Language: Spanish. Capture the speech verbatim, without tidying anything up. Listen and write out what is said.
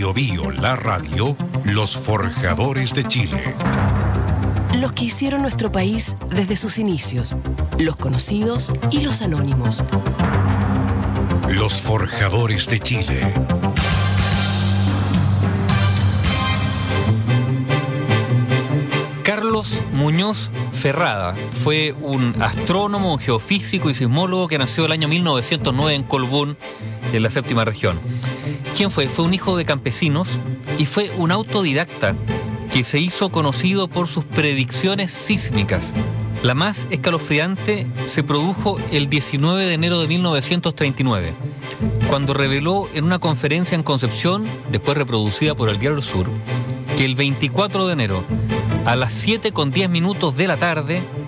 Bio Bio, la radio, los forjadores de Chile. Los que hicieron nuestro país desde sus inicios, los conocidos y los anónimos. Los forjadores de Chile. Carlos Muñoz Ferrada fue un astrónomo, un geofísico y sismólogo que nació el año mil novecientos nueve en Colbún, en la séptima región. ¿Quién fue? Fue un hijo de campesinos y fue un autodidacta que se hizo conocido por sus predicciones sísmicas. La más escalofriante se produjo el diecinueve de enero de mil novecientos treinta y nueve, cuando reveló en una conferencia en Concepción, después reproducida por el Diario Sur, que el veinticuatro de enero, a las siete con diez minutos de la tarde,